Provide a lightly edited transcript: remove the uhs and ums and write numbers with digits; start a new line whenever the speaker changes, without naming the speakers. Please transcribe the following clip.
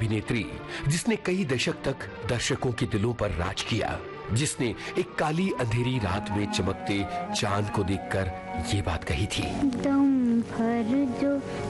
अभिनेत्री जिसने कई दशक तक दर्शकों के दिलों पर राज किया, जिसने एक काली अंधेरी रात में चमकते चांद को देखकर ये बात कही थी,
दम भर जो